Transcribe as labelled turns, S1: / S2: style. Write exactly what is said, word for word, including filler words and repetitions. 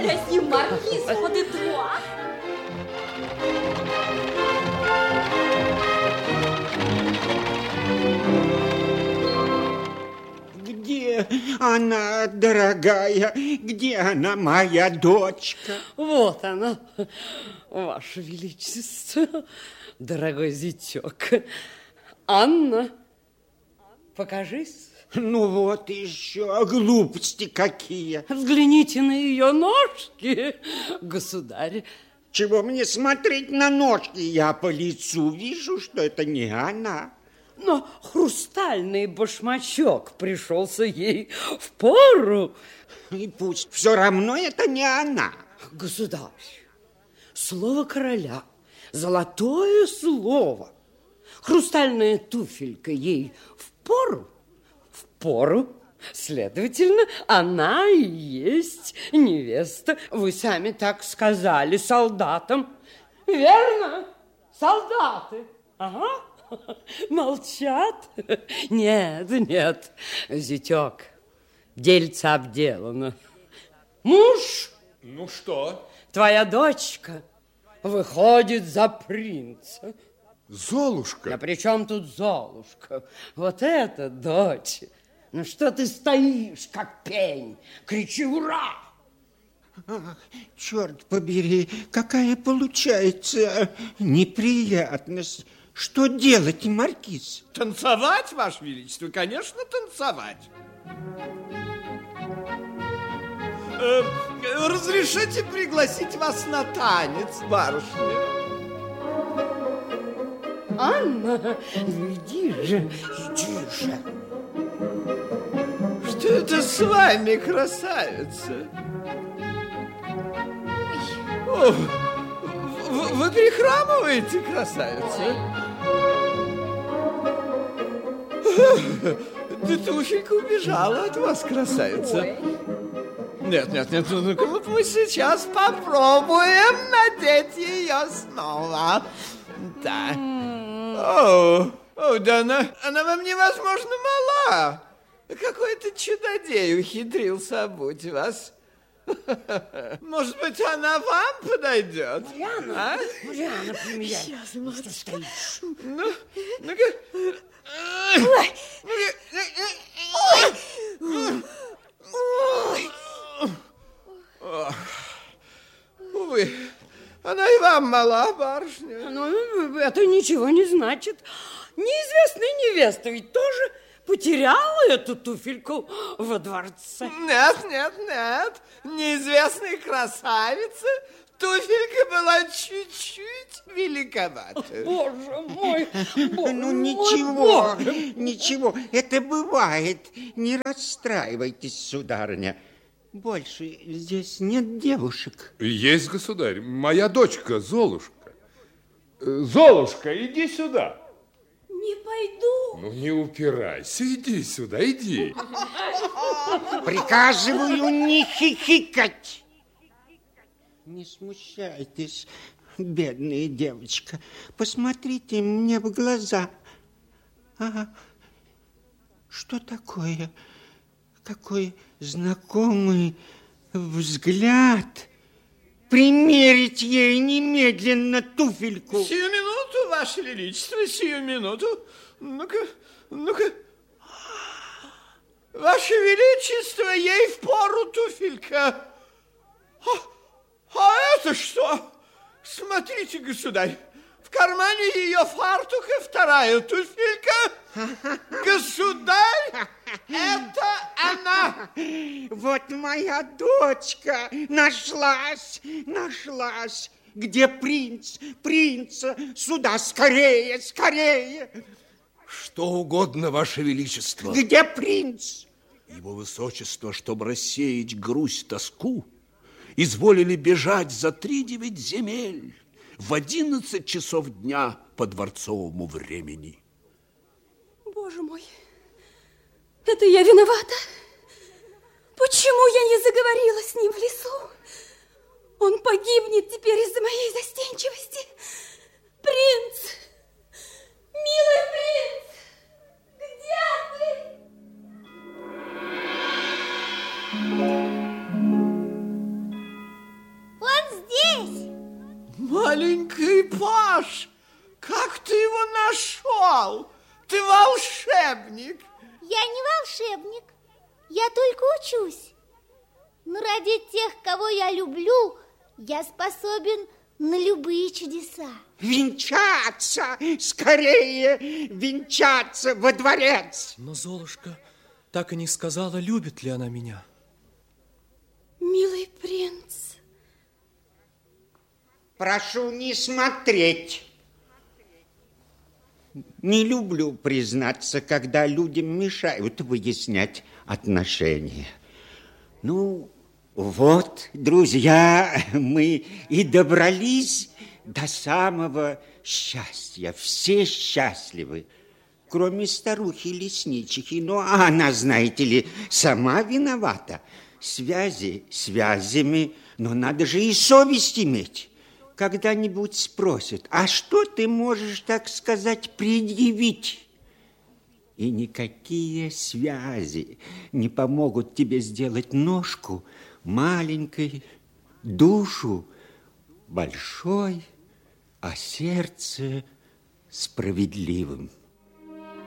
S1: Merci, Marquise, pour de toi.
S2: Где она, дорогая? Где она, моя дочка?
S3: Вот она, Ваше Величество, дорогой зятек. Анна, покажись.
S2: Ну вот еще, глупости какие.
S3: Взгляните на ее ножки, государь.
S2: Чего мне смотреть на ножки? Я по лицу вижу, что это не она.
S3: Но хрустальный башмачок пришелся ей в пору.
S2: И пусть, все равно это не она.
S3: Государь, слово короля, золотое слово. Хрустальная туфелька ей в пору? В пору. Следовательно, она и есть невеста. Вы сами так сказали солдатам. Верно? Солдаты. Ага. Молчат? Нет, нет, зятек, дельце обделано. Муж?
S4: Ну что?
S3: Твоя дочка выходит за принца.
S4: Золушка?
S3: Да при чем тут Золушка? Вот это дочь. Ну что ты стоишь, как пень? Кричи «Ура!»
S2: Ах, черт побери, какая получается неприятность. Что делать, маркиз?
S5: Танцевать, Ваше Величество, конечно, танцевать. Э, разрешите пригласить вас на танец, барышня?
S3: Анна, иди же, иди же.
S5: Что это с вами, красавица? О, вы, вы прихрамываете, красавица? Да туфелька убежала от вас, красавица. Ой. Нет, нет, нет, ну-ка, вот мы сейчас попробуем надеть ее снова. Да. О, о, да она, она вам невозможно мала. Какой-то чудодей ухитрился обуть вас. Может быть, она вам подойдет?
S3: Марианна,
S5: а?
S3: Марианна, примеряй.
S1: Сейчас, матушка.
S5: Ну, ну-ка.
S1: Ой. Ой.
S5: Ой. Увы, она и вам мала, барышня.
S3: Ну, это ничего не значит. Неизвестная невеста ведь тоже потеряла эту туфельку во дворце.
S5: Нет, нет, нет. Неизвестной красавице туфелька была чуть-чуть великовата.
S3: Боже мой, боже
S2: Ну,
S3: мой,
S2: ничего,
S3: боже.
S2: ничего, это бывает. Не расстраивайтесь, сударыня. Больше здесь нет девушек.
S4: Есть, государь, моя дочка Золушка. Золушка, иди сюда.
S1: Не пойду.
S4: Ну, не упирайся, иди сюда, иди.
S2: Приказываю не хихикать. Не смущайтесь, бедная девочка. Посмотрите мне в глаза. А, что такое? Какой знакомый взгляд. Примерить ей немедленно туфельку.
S5: Сию минуту, Ваше Величество, сию минуту. Ну-ка, ну-ка. Ваше Величество, ей впору туфелька. А, а это что? Смотрите, государь, в кармане ее фартука вторая туфелька. Государь, это она.
S2: Вот моя дочка нашлась, нашлась. Где принц? Принца сюда, скорее, скорее.
S6: Что угодно, Ваше Величество.
S2: Где принц?
S6: Его Высочество, чтобы рассеять грусть, тоску, изволили бежать за тридевять земель в одиннадцать часов дня по дворцовому времени.
S1: Боже мой, это я виновата. Почему я не заговорила с ним в лесу? Он погибнет теперь из-за моей застенчивости. Принц! Милый принц! Где ты?
S5: маленький паж, как ты его нашел? Ты волшебник.
S7: Я не волшебник, я только учусь. Но ради тех, кого я люблю, я способен на любые чудеса.
S2: Венчаться! Скорее венчаться во дворец!
S8: Но Золушка так и не сказала, любит ли она меня.
S1: Милый принц.
S2: Прошу не смотреть. Не люблю признаться, когда людям мешают выяснять отношения. Ну, вот, друзья, мы и добрались до самого счастья. Все счастливы, кроме старухи-лесничехи. Ну, а она, знаете ли, сама виновата. Связи связями, но надо же и совесть иметь. Когда-нибудь спросят, а что ты можешь, так сказать, предъявить? И никакие связи не помогут тебе сделать ножку маленькой, душу большой, а сердце справедливым.